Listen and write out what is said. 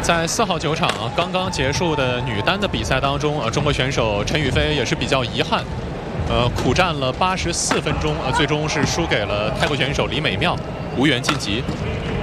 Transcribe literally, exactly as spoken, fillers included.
在四号球场啊，刚刚结束的女单的比赛当中啊，中国选手陈雨菲也是比较遗憾，呃，苦战了八十四分钟啊，最终是输给了泰国选手李美妙，无缘晋级。